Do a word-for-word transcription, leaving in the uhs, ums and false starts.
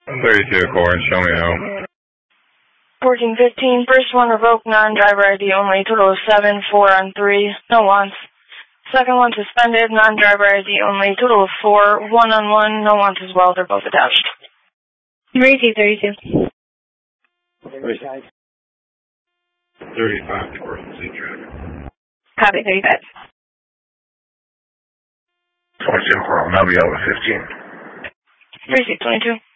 thirty-two Accord, show me how. fourteen fifteen, first one revoked, non-driver I D only, total of seven, four on three, no wants. Second one suspended, non-driver I D only, total of four, one on one, no wants as well, they're both attached. Emergency thirty-two. thirty-five, emergency traffic. Copy, thirty-five. twenty-two Accord, now be over fifteen. three six twenty-two.